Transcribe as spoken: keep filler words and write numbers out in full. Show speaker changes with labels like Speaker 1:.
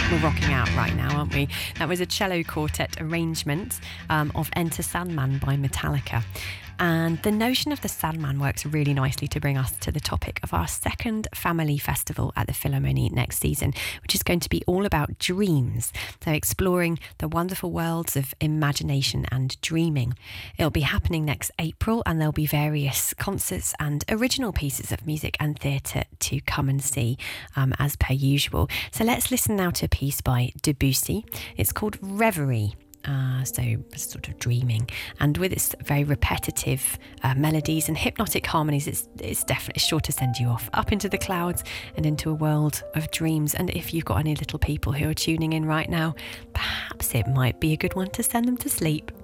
Speaker 1: We're rocking out right now, aren't we? That was a cello quartet arrangement um, of Enter Sandman by Metallica. And the notion of the Sandman works really nicely to bring us to the topic of our second family festival at the Philharmonie next season, which is going to be all about dreams. So exploring the wonderful worlds of imagination and dreaming. It'll be happening next April, and there'll be various concerts and original pieces of music and theatre to come and see um, as per usual. So let's listen now to a piece by Debussy. It's called Reverie. Uh, so sort of dreaming, and with its very repetitive uh, melodies and hypnotic harmonies, it's it's definitely sure to send you off up into the clouds and into a world of dreams. And if you've got any little people who are tuning in right now, perhaps it might be a good one to send them to sleep.